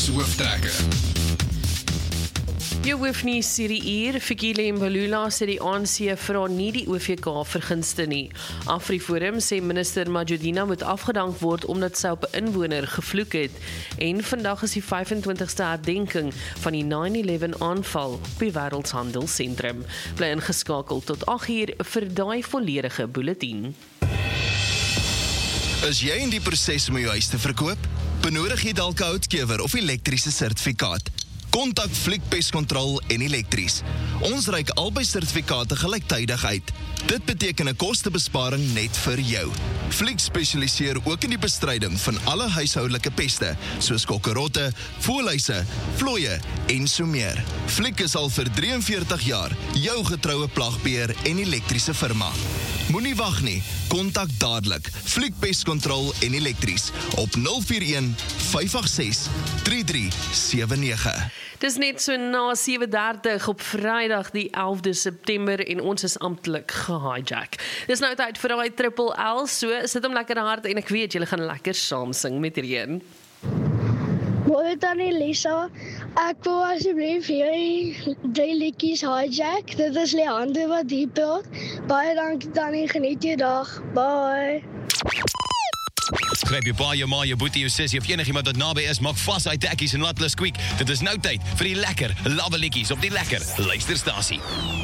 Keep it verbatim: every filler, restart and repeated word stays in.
Nuushooftrekker. Jou hoef nie hierdie uur, Fikile Mbalula sê die A N C vra nie die O V K vergunste nie. AfriForum sê minister Majudina moet afgedank word omdat sy op 'n inwoner gevloek het. En vandag is die vyfentwintigste herdenking van die nine eleven aanval op die Wêreldhandelsentrum. Bly ingeskakel tot agt uur vir daai volledige bulletin. Is jy in die proses om jou huis te verkoop? Benodig jy dalk 'n houtkewer of elektriese sertifikaat? Kontak Fliek Pestkontrol en Elektries. Ons reik albei sertifikate gelyktydig uit. Dit beteken 'n kostebesparing net vir jou. Fliek spesialiseer ook in die bestryding van alle huishoudelike peste, soos kokkerotte, voëlhuise, vlooie en so meer. Fliek is al vir drie en veertig jaar jou getroue plagbeheer en elektriese firma. Moenie wag nie, kontak dadelik Fliek Pestkontrol en Elektries op nul vier een, vyf agt ses, drie drie sewe nege. Dis net so na sewe dertig op Vrydag die elfde September en ons is amptelik gehijack. Dis nou tyd vir daai triple L, so sit hom lekker hard en ek weet julle gaan lekker saam sing met hierdie een. Mooi Tannie Lisa, ek wil asseblief hierdie drie liedjies hijack. Dit is Leander wat hier praat. Baie dankie Tannie, geniet jou dag. Bye. Gryp jou pa, jou ma, jou boetie, jou sussie of enigiemand wat naby is, maak vas uit tekkies en laat hulle squeak. Dit is nou tyd vir die lekker lawwe liedjies op die lekker luisterstasie.